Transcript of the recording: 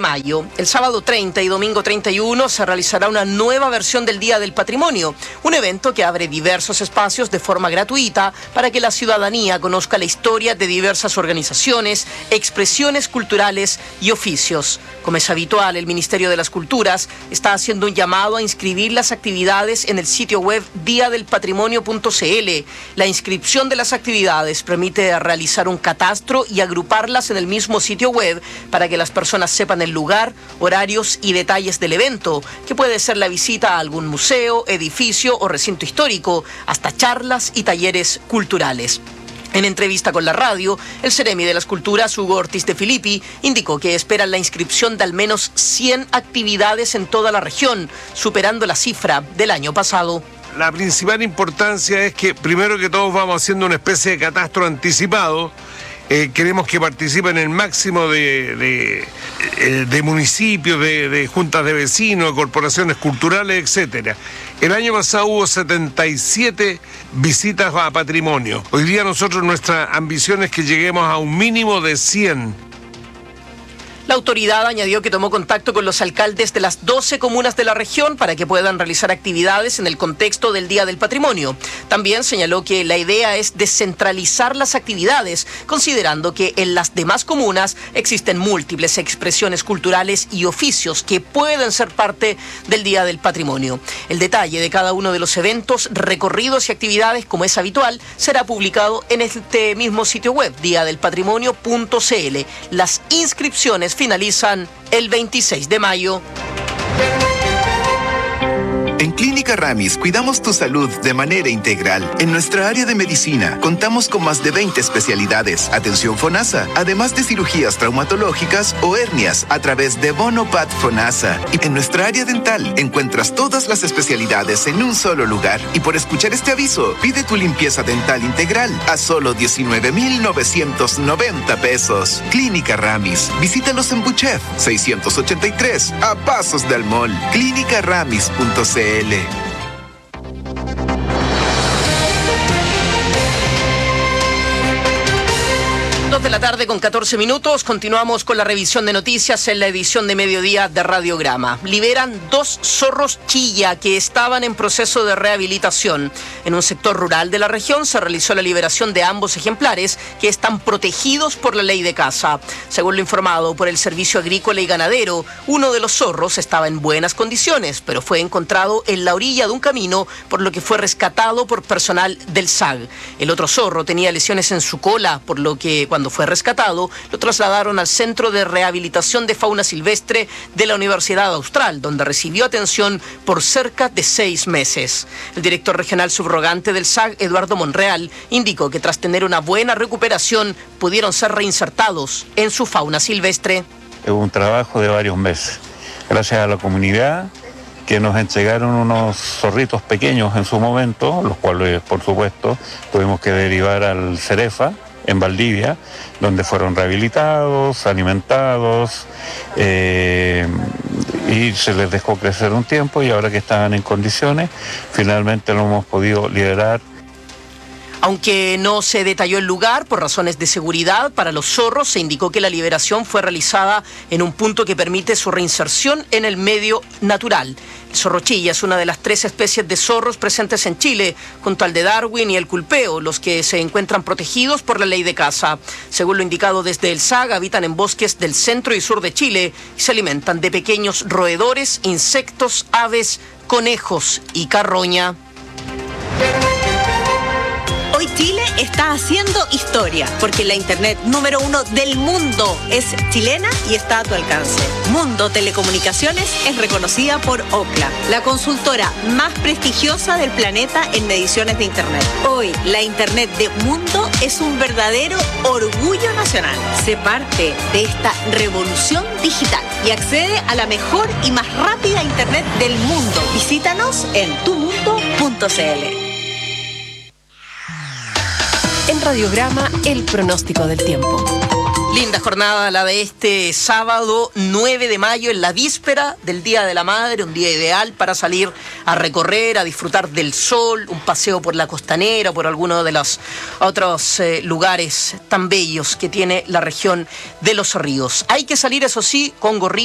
mayo. El sábado 30 y domingo 31 se realizará una nueva versión del Día del Patrimonio, un evento que abre diversos espacios de forma gratuita para que la ciudadanía conozca la historia de diversas organizaciones, expresiones culturales y oficios. Como es habitual, el Ministerio de las Culturas está haciendo un llamado a inscribir las actividades en el sitio web diadelpatrimonio.cl. La inscripción de las actividades permite realizar un catastro y agruparlas en el mismo sitio web para que las personas sepan el lugar, horarios y detalles del evento, que puede ser la visita a algún museo, edificio o recinto histórico, hasta charlas y talleres culturales. En entrevista con la radio, el Ceremi de las Culturas, Hugo Ortiz de Filippi, indicó que esperan la inscripción de al menos 100 actividades en toda la región, superando la cifra del año pasado. La principal importancia es que, primero que todos, vamos haciendo una especie de catastro anticipado. Queremos que participen el máximo de municipios, de juntas de vecinos, de corporaciones culturales, etcétera. El año pasado hubo 77 visitas a patrimonio. Hoy día nuestra ambición es que lleguemos a un mínimo de 100. La autoridad añadió que tomó contacto con los alcaldes de las 12 comunas de la región para que puedan realizar actividades en el contexto del Día del Patrimonio. También señaló que la idea es descentralizar las actividades, considerando que en las demás comunas existen múltiples expresiones culturales y oficios que pueden ser parte del Día del Patrimonio. El detalle de cada uno de los eventos, recorridos y actividades, como es habitual, será publicado en este mismo sitio web, diadelpatrimonio.cl. Las inscripciones finalizan el 26 de mayo. En Clínica Ramis cuidamos tu salud de manera integral. En nuestra área de medicina contamos con más de 20 especialidades, atención FONASA, además de cirugías traumatológicas o hernias a través de Bonopat FONASA. Y en nuestra área dental encuentras todas las especialidades en un solo lugar. Y por escuchar este aviso, pide tu limpieza dental integral a solo 19,990 pesos. Clínica Ramis. Visítalos en Buchef 683, a pasos del mall. Clínicaramis.cl. 2 de la tarde con 14 minutos. Continuamos con la revisión de noticias en la edición de mediodía de Radiograma. Liberan 2 zorros chilla que estaban en proceso de rehabilitación. En un sector rural de la región se realizó la liberación de ambos ejemplares que están protegidos por la ley de caza. Según lo informado por el Servicio Agrícola y Ganadero, uno de los zorros estaba en buenas condiciones, pero fue encontrado en la orilla de un camino, por lo que fue rescatado por personal del SAG. El otro zorro tenía lesiones en su cola, por lo que cuando fue rescatado, lo trasladaron al Centro de Rehabilitación de Fauna Silvestre de la Universidad Austral, donde recibió atención por cerca de 6 meses. El director regional subrogante del SAG, Eduardo Monreal, indicó que tras tener una buena recuperación, pudieron ser reinsertados en su fauna silvestre. Es un trabajo de varios meses. Gracias a la comunidad que nos entregaron unos zorritos pequeños en su momento, los cuales, por supuesto, tuvimos que derivar al Cerefa, en Valdivia, donde fueron rehabilitados, alimentados, y se les dejó crecer un tiempo, y ahora que estaban en condiciones, finalmente lo hemos podido liberar. Aunque no se detalló el lugar por razones de seguridad para los zorros, se indicó que la liberación fue realizada en un punto que permite su reinserción en el medio natural. El zorro chilla es una de las 3 especies de zorros presentes en Chile, junto al de Darwin y el culpeo, los que se encuentran protegidos por la ley de caza. Según lo indicado desde el SAG, habitan en bosques del centro y sur de Chile y se alimentan de pequeños roedores, insectos, aves, conejos y carroña. Hoy Chile está haciendo historia, porque la internet número 1 del mundo es chilena y está a tu alcance. Mundo Telecomunicaciones es reconocida por Ookla, la consultora más prestigiosa del planeta en mediciones de internet. Hoy, la internet de Mundo es un verdadero orgullo nacional. Sé parte de esta revolución digital y accede a la mejor y más rápida internet del mundo. Visítanos en tumundo.cl. En Radiograma, el pronóstico del tiempo. Linda jornada la de este sábado 9 de mayo, en la víspera del Día de la Madre, un día ideal para salir a recorrer, a disfrutar del sol, un paseo por la costanera, por alguno de los otros lugares tan bellos que tiene la región de los ríos. Hay que salir, eso sí, con gorrito.